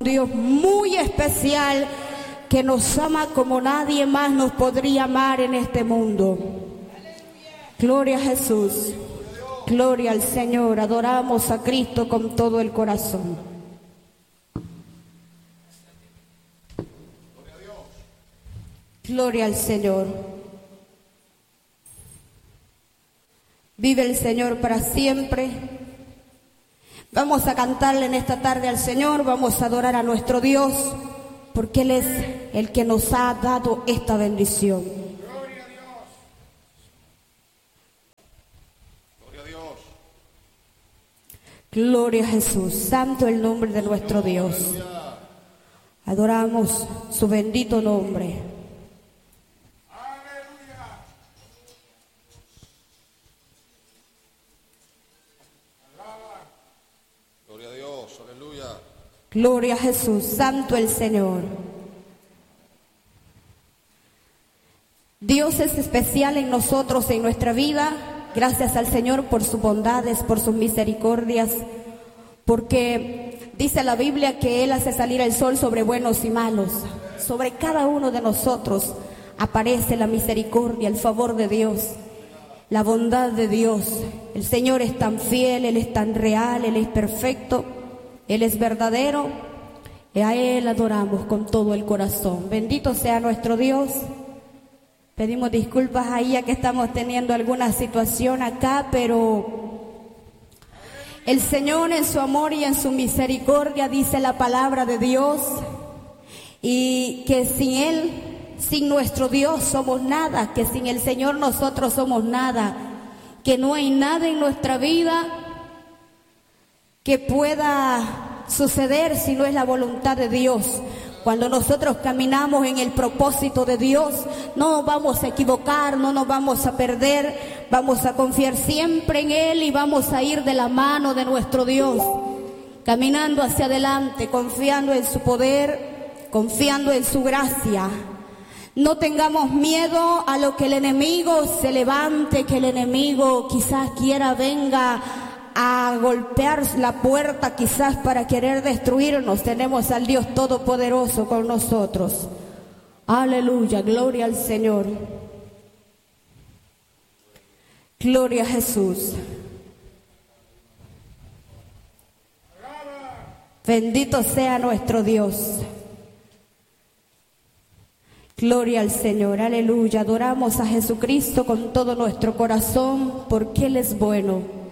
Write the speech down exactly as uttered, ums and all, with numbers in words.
Dios muy especial que nos ama como nadie más nos podría amar en este mundo. Gloria a Jesús, gloria al Señor. Adoramos a Cristo con todo el corazón. Gloria al Señor. Vive el Señor para siempre. Vamos a cantarle en esta tarde al Señor, vamos a adorar a nuestro Dios, porque Él es el que nos ha dado esta bendición. Gloria a Dios. Gloria a Dios. Gloria a Jesús, santo el nombre de nuestro Dios. Adoramos su bendito nombre. Gloria a Jesús, santo el Señor. Dios es especial en nosotros, en nuestra vida. Gracias al Señor por sus bondades, por sus misericordias, porque dice la Biblia que Él hace salir el sol sobre buenos y malos. Sobre cada uno de nosotros aparece la misericordia, el favor de Dios, la bondad de Dios. El Señor es tan fiel, Él es tan real, Él es perfecto. Él es verdadero y a Él adoramos con todo el corazón. Bendito sea nuestro Dios. Pedimos disculpas ahí ya que estamos teniendo alguna situación acá, pero el Señor en su amor y en su misericordia dice la palabra de Dios, y que sin Él, sin nuestro Dios somos nada, que sin el Señor nosotros somos nada, que no hay nada en nuestra vida que pueda suceder si no es la voluntad de Dios. Cuando nosotros caminamos en el propósito de Dios, no nos vamos a equivocar, no nos vamos a perder, vamos a confiar siempre en Él y vamos a ir de la mano de nuestro Dios, caminando hacia adelante, confiando en su poder, confiando en su gracia. No tengamos miedo a lo que el enemigo se levante, que el enemigo quizás quiera venga a golpear la puerta quizás para querer destruirnos. Tenemos al Dios Todopoderoso con nosotros. Aleluya, gloria al Señor. Gloria a Jesús. Bendito sea nuestro Dios. Gloria al Señor, aleluya. Adoramos a Jesucristo con todo nuestro corazón porque Él es bueno.